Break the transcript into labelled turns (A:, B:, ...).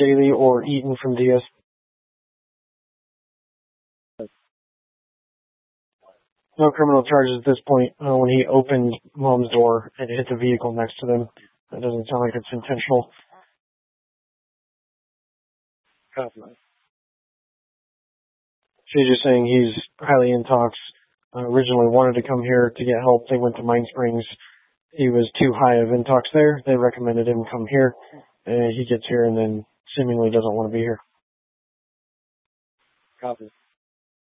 A: daily or eaten from Diaz? No criminal charges at this point. When he opened Mom's door and hit the vehicle next to them, that doesn't sound like it's intentional. Copy. She's just saying he's highly intox. Originally wanted to come here to get help. They went to Mine Springs. He was too high of intox there. They recommended him come here. He gets here and then seemingly doesn't want to be here. Copy.